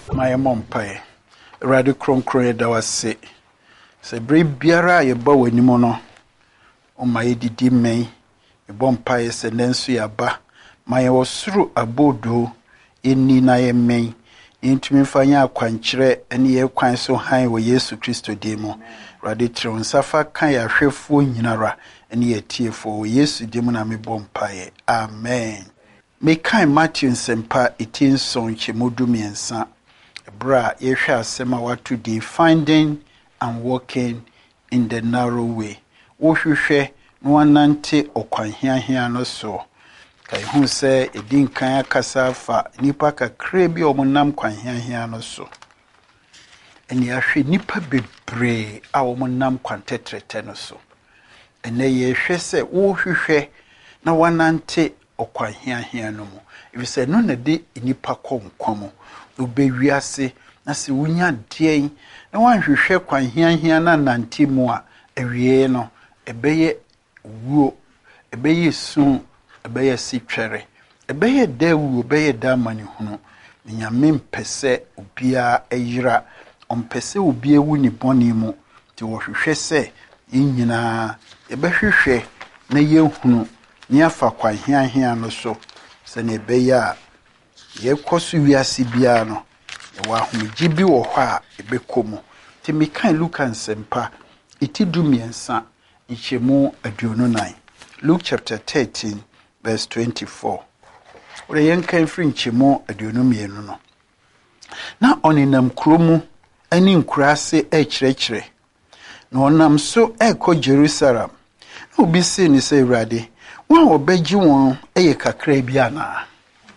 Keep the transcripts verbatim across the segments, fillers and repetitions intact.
My mom pay. Radi kronkron da wase. Se bre biara ye ba wanimu no. O ma yedidi men. E bom pay se nensu ya ba. Ma ye wosuru abodo eni na ye men. Intumi fanya akwankyere ene ye kwan so han wo Yesu Kristo demo. Radi tron safa kan ya hwefo nyinara ene ye tiefo wo Yesu demo na me bom pay. Amen. Me kan Matthew nsempa itin son chemudu miensa. Bra yehwe asema watu dey finding and walking in the narrow way. Wo hwehwe no anante okwanhiahia no so. Kai hu se edin kan akasa fa nipa kakra bi omunam kwanhiahia no so. Eni ahwe nipa bebre a omunam kwantetrete no so. Ene yehwe se wo hwehwe na wanante okwanhiahia no mu. If say no na de nipa konkwamo obewiase na se wunya den na wanhwehwe kwanhiahia na nantemu a awie no ebeye wuo ebeye sun ebeye sitwere ebeye dawu ebeye damani hunu nyame mpese obia ayira ompese obia wu ni boni mu ti wo hwehwe se yinyina ebehwehwe na yehunu ni afa kwanhiahia no so se ne ebeye a ye kosu wiase bia no e wa hoji bi wo hɔ a ebekomu ti me kan Luka nsempa itidu miensa nchemu aduonu nine. Luke chapter thirteen verse twenty-four. Ore yen kan firi nchemu aduonu mienu no na oninam kromu ani nkurase e kyerɛkyerɛ na onam so ekɔ Jerusalem na obi se ni se Awurade won obegi won eye kakra bi ana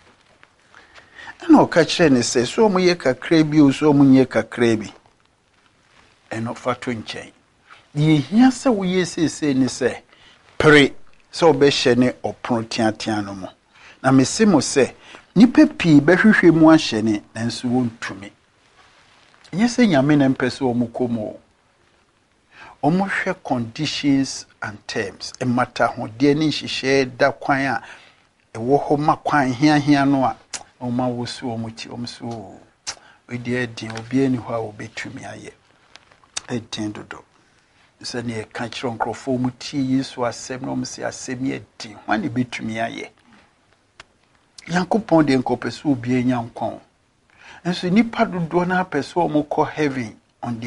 na okachire ne se so mu ye kakra bi o so mu nye kakra bi eno fato nchen ye hia se wo ye sese ni se pre so obehye ne opron tiatia no mo na mesimo se nipa pi behwehwe mu ahye ne nanso wontumi nye se nyame na mpese o mu komo o mu hwe conditions and terms e mata ho de ni hihye da kwan a e wo ho makwan hia hia no a o ma wo so o mu ti o so we de din obi ani ho a obetumi aye e din dodo se ne ka kiro nkrofo mu ti Yesu asem no mu se asem ye din ho ne betumi aye Yankopon de nkopeso obi anya nkon enso nipa dodo na peso o mu ko heaven on the